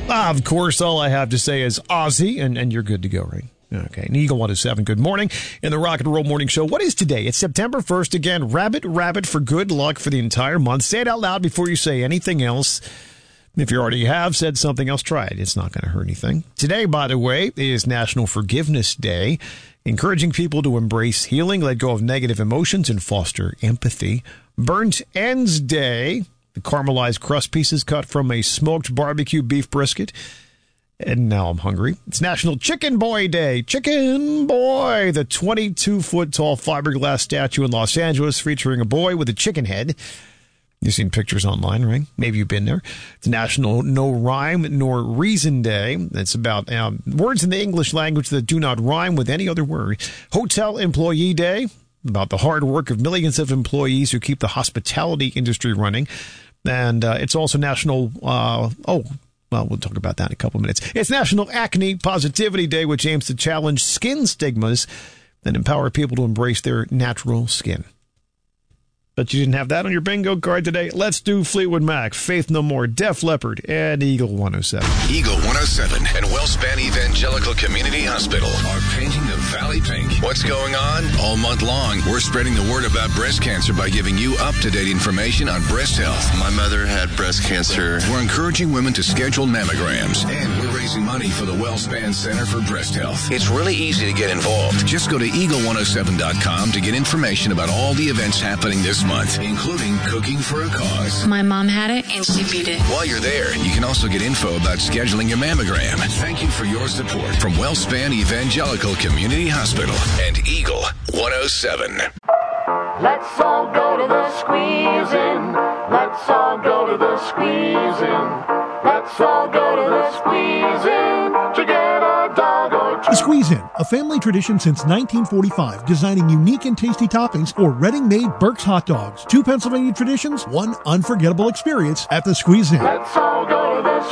Of course, all I have to say is Aussie, and you're good to go, right? Okay, and Eagle 107, good morning. In the Rock and Roll Morning Show, what is today? It's September 1st. Again, rabbit for good luck for the entire month. Say it out loud before you say anything else. If you already have said something else, try it. It's not going to hurt anything. Today, by the way, is National Forgiveness Day, encouraging people to embrace healing, let go of negative emotions, and foster empathy. Burnt Ends Day, the caramelized crust pieces cut from a smoked barbecue beef brisket. And now I'm hungry. It's National Chicken Boy Day. Chicken Boy, the 22-foot-tall fiberglass statue in Los Angeles featuring a boy with a chicken head. You've seen pictures online, right? Maybe you've been there. It's National No Rhyme Nor Reason Day. It's about words in the English language that do not rhyme with any other word. Hotel Employee Day, about the hard work of millions of employees who keep the hospitality industry running. And it's also National... Well, we'll talk about that in a couple of minutes. It's National Acne Positivity Day, which aims to challenge skin stigmas and empower people to embrace their natural skin. But you didn't have that on your bingo card today. Let's do Fleetwood Mac, Faith No More, Def Leppard, and Eagle 107. Eagle 107 and WellSpan Evangelical Community Hospital are painting the valley pink. What's going on? All month long, we're spreading the word about breast cancer by giving you up-to-date information on breast health. My mother had breast cancer. We're encouraging women to schedule mammograms, and we're raising money for the WellSpan Center for Breast Health. It's really easy to get involved. Just go to eagle107.com to get information about all the events happening this month, including Cooking for a Cause. My mom had it and she beat it. While you're there, you can also get info about scheduling your mammogram. Thank you for your support from WellSpan Evangelical Community Hospital and Eagle 107. Let's all go to the squeeze-in. Let's all go to the squeeze-in. Let's all go to the squeeze-in to get a dog or two. The Squeeze-In, a family tradition since 1945, designing unique and tasty toppings for Reading-made Burke's hot dogs. 2 Pennsylvania traditions, 1 unforgettable experience at the Squeeze-In. Let's all go to the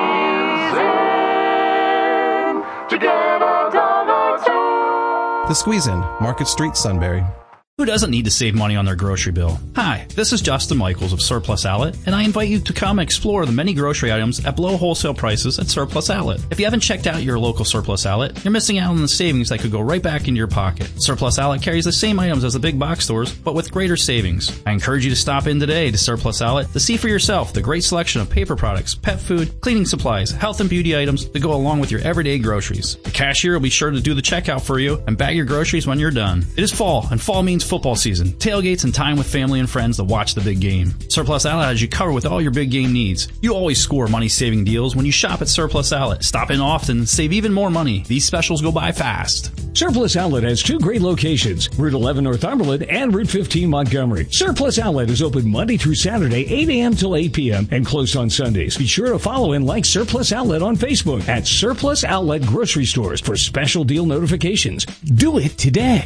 squeeze-in to get a dog or two. The Squeeze-In, Market Street, Sunbury. Who doesn't need to save money on their grocery bill? Hi, this is Justin Michaels of Surplus Outlet, and I invite you to come explore the many grocery items at below wholesale prices at Surplus Outlet. If you haven't checked out your local Surplus Outlet, you're missing out on the savings that could go right back into your pocket. Surplus Outlet carries the same items as the big box stores, but with greater savings. I encourage you to stop in today to Surplus Outlet to see for yourself the great selection of paper products, pet food, cleaning supplies, health and beauty items that go along with your everyday groceries. The cashier will be sure to do the checkout for you and bag your groceries when you're done. It is fall, and fall means football season, tailgates, and time with family and friends to watch the big game. Surplus Outlet has you covered with all your big game needs. You always score money-saving deals when you shop at Surplus Outlet. Stop in often and save even more money. These specials go by fast. Surplus Outlet has 2 great locations, Route 11 Northumberland and Route 15 Montgomery. Surplus Outlet is open Monday through Saturday, 8 a.m. till 8 p.m. and closed on Sundays. Be sure to follow and like Surplus Outlet on Facebook at Surplus Outlet Grocery Stores for special deal notifications. Do it today.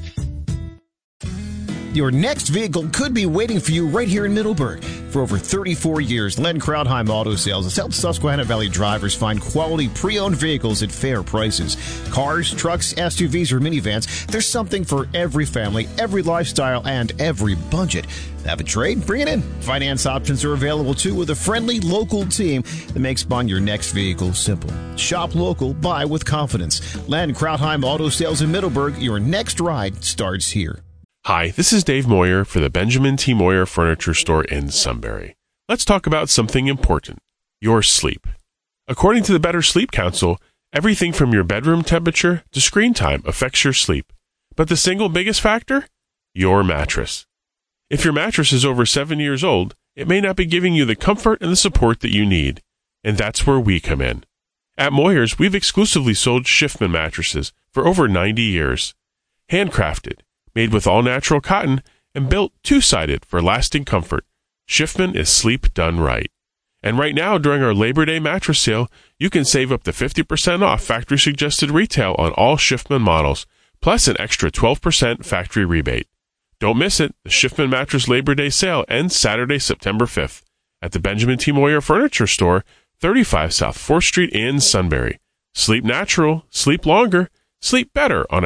Your next vehicle could be waiting for you right here in Middleburg. For over 34 years, Len Krautheim Auto Sales has helped Susquehanna Valley drivers find quality pre-owned vehicles at fair prices. Cars, trucks, SUVs, or minivans, there's something for every family, every lifestyle, and every budget. Have a trade? Bring it in. Finance options are available too with a friendly local team that makes buying your next vehicle simple. Shop local, buy with confidence. Len Krautheim Auto Sales in Middleburg. Your next ride starts here. Hi, this is Dave Moyer for the Benjamin T. Moyer Furniture Store in Sunbury. Let's talk about something important, your sleep. According to the Better Sleep Council, everything from your bedroom temperature to screen time affects your sleep. But the single biggest factor? Your mattress. If your mattress is over 7 years old, it may not be giving you the comfort and the support that you need. And that's where we come in. At Moyer's, we've exclusively sold Schiffman mattresses for over 90 years. Handcrafted, made with all-natural cotton, and built two-sided for lasting comfort. Schiffman is sleep done right. And right now, during our Labor Day mattress sale, you can save up to 50% off factory-suggested retail on all Schiffman models, plus an extra 12% factory rebate. Don't miss it. The Schiffman Mattress Labor Day sale ends Saturday, September 5th at the Benjamin T. Moyer Furniture Store, 35 South 4th Street in Sunbury. Sleep natural, sleep longer, sleep better on